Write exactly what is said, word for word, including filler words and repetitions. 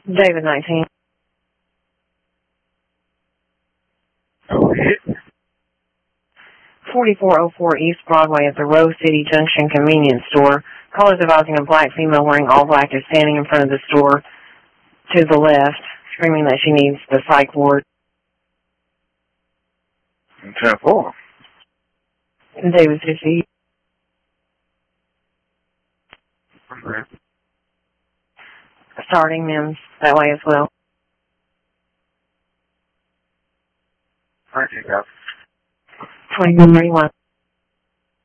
David nineteen. Oh, shit. forty-four oh four East Broadway at the Rose City Junction convenience store. Callers advising a black female wearing all black is standing in front of the store to the left, screaming that she needs the psych ward. ten four. David fifty. Okay. Starting Mims that way as well. Thank you, guys. twenty-one thirty-one.